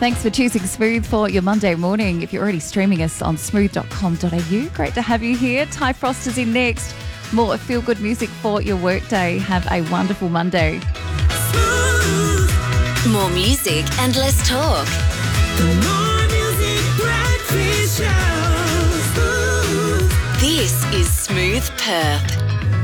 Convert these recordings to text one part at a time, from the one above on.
Thanks for choosing Smooth for your Monday morning. If you're already streaming us on smooth.com.au, great to have you here. Ty Frost is in next. More feel-good music for your workday. Have a wonderful Monday. More music and less talk. More music, breakfast show. This is Smooth Perth.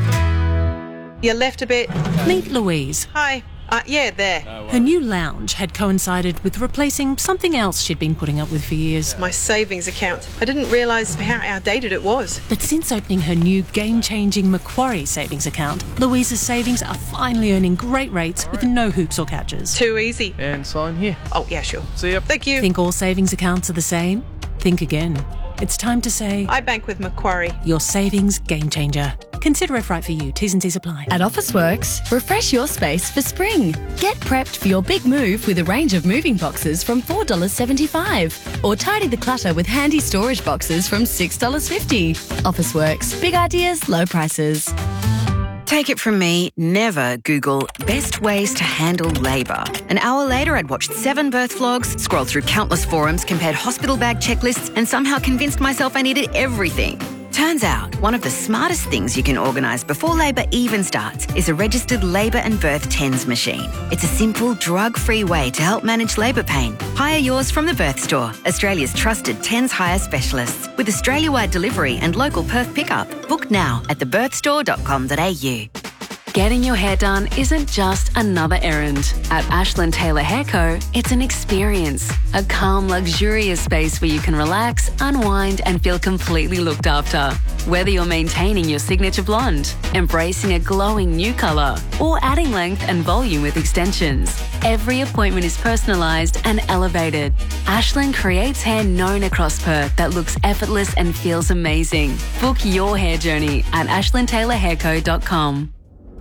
You left a bit. Meet Louise. Hi. Yeah, there. Her new lounge had coincided with replacing something else she'd been putting up with for years. My savings account. I didn't realise how outdated it was. But since opening her new game-changing Macquarie savings account, Louise's savings are finally earning great rates with no hoops or catches. Too easy. And sign here. Oh, yeah, sure. See ya. Thank you. Think all savings accounts are the same? Think again. It's time to say, I bank with Macquarie. your savings game changer. Consider if right for you. T's and C's apply. At Officeworks, refresh your space for spring. Get prepped for your big move with a range of moving boxes from $4.75. Or tidy the clutter with handy storage boxes from $6.50. Officeworks, big ideas, low prices. Take it from me, never Google best ways to handle labour. An hour later, I'd watched 7 birth vlogs, scrolled through countless forums, compared hospital bag checklists, and somehow convinced myself I needed everything. Turns out, one of the smartest things you can organise before labour even starts is a registered labour and birth TENS machine. It's a simple, drug-free way to help manage labour pain. Hire yours from the Birth Store, Australia's trusted TENS hire specialists, with Australia-wide delivery and local Perth pickup. Book now at thebirthstore.com.au. Getting your hair done isn't just another errand. At Ashland Taylor Hair Co., it's an experience. A calm, luxurious space where you can relax, unwind, and feel completely looked after. Whether you're maintaining your signature blonde, embracing a glowing new colour, or adding length and volume with extensions, every appointment is personalised and elevated. Ashland creates hair known across Perth that looks effortless and feels amazing. Book your hair journey at ashlandtaylorhairco.com.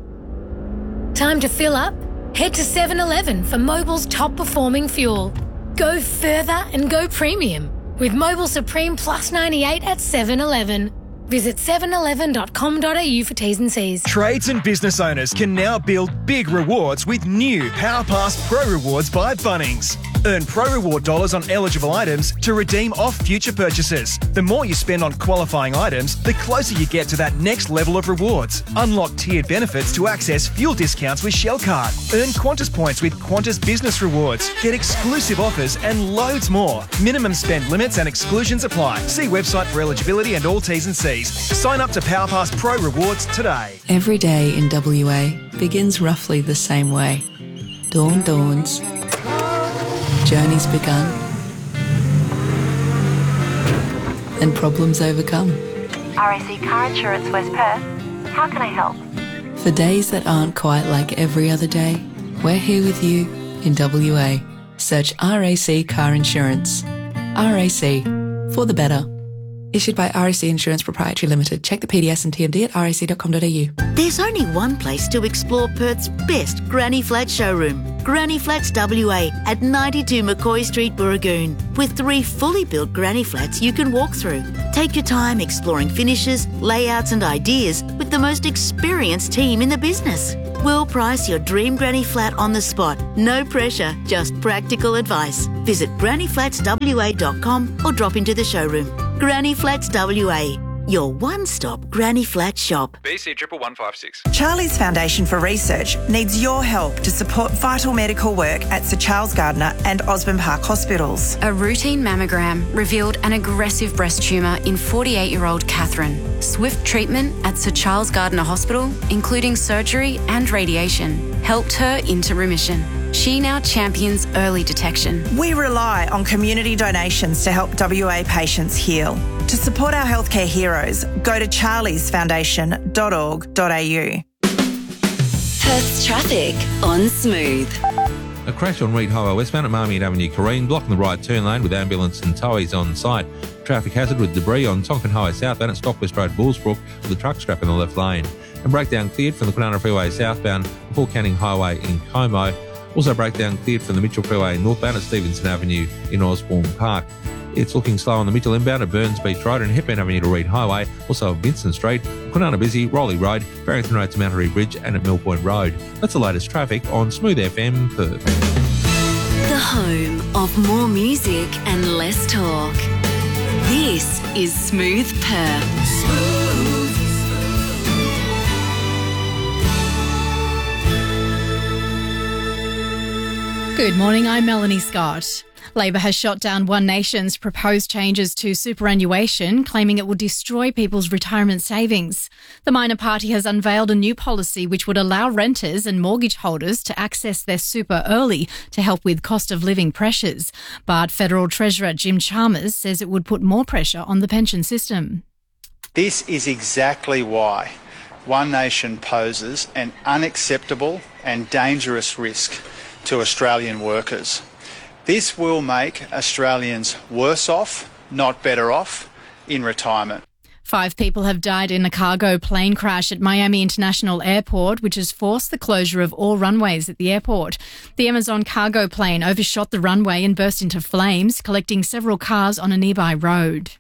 Time to fill up? Head to 7-Eleven for Mobil's top performing fuel. Go further and go premium with Mobil Supreme Plus 98 at 7-Eleven. Visit 711.com.au for T's and C's. Trades and business owners can now build big rewards with new PowerPass Pro Rewards by Bunnings. Earn Pro Reward dollars on eligible items to redeem off future purchases. The more you spend on qualifying items, the closer you get to that next level of rewards. Unlock tiered benefits to access fuel discounts with Shell Card. Earn Qantas points with Qantas Business Rewards. Get exclusive offers and loads more. Minimum spend limits and exclusions apply. See website for eligibility and all T's and C's. Sign up to PowerPass Pro Rewards today. Every day in WA begins roughly the same way. Dawn dawns. Journey's begun. And problems overcome. RAC Car Insurance West Perth. How can I help? For days that aren't quite like every other day, we're here with you in WA. Search RAC Car Insurance. RAC. For the better. Issued by RAC Insurance Proprietary Limited. Check the PDS and TMD at rac.com.au. There's only one place to explore Perth's best Granny Flat showroom. Granny Flats WA at 92 McCoy Street, Burragoon, with 3 fully built granny flats you can walk through. Take your time exploring finishes, layouts and ideas with the most experienced team in the business. We'll price your dream granny flat on the spot. No pressure, just practical advice. Visit grannyflatswa.com or drop into the showroom. Granny Flats WA, your one-stop granny flat shop. BC 11156. Charlie's Foundation for Research needs your help to support vital medical work at Sir Charles Gardner and Osborne Park hospitals. A routine mammogram revealed an aggressive breast tumour in 48-year-old Catherine. Swift treatment at Sir Charles Gardner Hospital, including surgery and radiation, helped her into remission. She now champions early detection. We rely on community donations to help WA patients heal. To support our healthcare heroes, go to charliesfoundation.org.au. Perth's traffic on Smooth. A crash on Reed Highway westbound at Marmion Avenue, Corrine, blocking the right turn lane with ambulance and towies on site. Traffic hazard with debris on Tonkin Highway southbound at Stockwest Road, Bullsbrook, with a truck strap in the left lane. And breakdown cleared from the Kwinana Freeway southbound before Canning Highway in Como. Also breakdown cleared from the Mitchell Freeway northbound at Stevenson Avenue in Osborne Park. It's looking slow on the Mitchell inbound at Burns Beach Road and Hepburn Avenue to Reed Highway, also at Vincent Street, Kwinana busy, Rowley Road, Barrington Road to Mount Harry Bridge and at Millpoint Road. That's the latest traffic on Smooth FM Perth. The home of of more music and less talk. This is Smooth Perth. Good morning, I'm Melanie Scott. Labor has shot down One Nation's proposed changes to superannuation, claiming it will destroy people's retirement savings. The minor party has unveiled a new policy which would allow renters and mortgage holders to access their super early to help with cost of living pressures. But Federal Treasurer Jim Chalmers says it would put more pressure on the pension system. This is exactly why One Nation poses an unacceptable and dangerous risk to Australian workers. This will make Australians worse off, not better off, in retirement. 5 people have died in a cargo plane crash at Miami International Airport, which has forced the closure of all runways at the airport. The Amazon cargo plane overshot the runway and burst into flames, collecting several cars on a nearby road.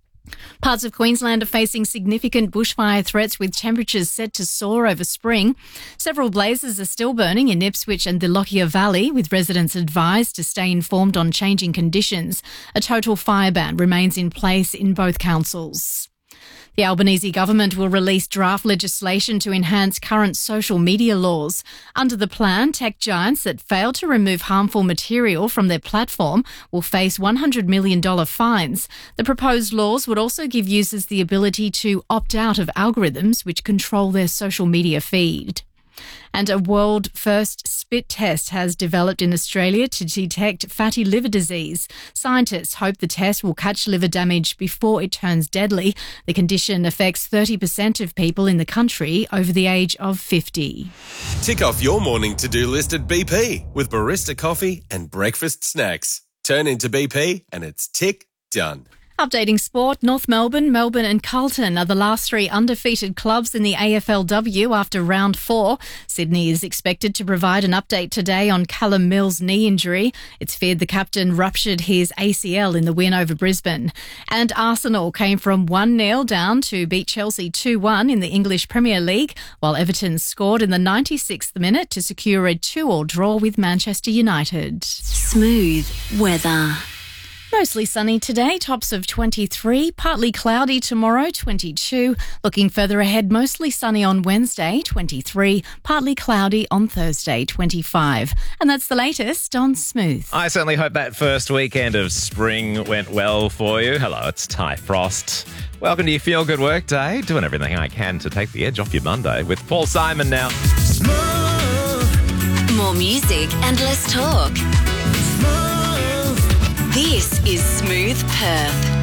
Parts of Queensland are facing significant bushfire threats with temperatures set to soar over spring. Several blazes are still burning in Ipswich and the Lockyer Valley, with residents advised to stay informed on changing conditions. A total fire ban remains in place in both councils. The Albanese government will release draft legislation to enhance current social media laws. Under the plan, tech giants that fail to remove harmful material from their platform will face $100 million fines. The proposed laws would also give users the ability to opt out of algorithms which control their social media feed. And a world-first spit test has developed in Australia to detect fatty liver disease. Scientists hope the test will catch liver damage before it turns deadly. The condition affects 30% of people in the country over the age of 50. Tick off your morning to-do list at BP with barista coffee and breakfast snacks. Turn into BP and it's tick done. Updating sport, North Melbourne, Melbourne and Carlton are the last 3 undefeated clubs in the AFLW after round 4. Sydney is expected to provide an update today on Callum Mills' knee injury. It's feared the captain ruptured his ACL in the win over Brisbane. And Arsenal came from 1-0 down to beat Chelsea 2-1 in the English Premier League, while Everton scored in the 96th minute to secure a 2-2 draw with Manchester United. Smooth weather. Mostly sunny today, tops of 23, partly cloudy tomorrow, 22. Looking further ahead, mostly sunny on Wednesday, 23, partly cloudy on Thursday, 25. And that's the latest on Smooth. I certainly hope that first weekend of spring went well for you. Hello, it's Ty Frost. Welcome to your Feel Good Work Day. Doing everything I can to take the edge off your Monday with Paul Simon now. More music and less talk. This is Smooth Perth.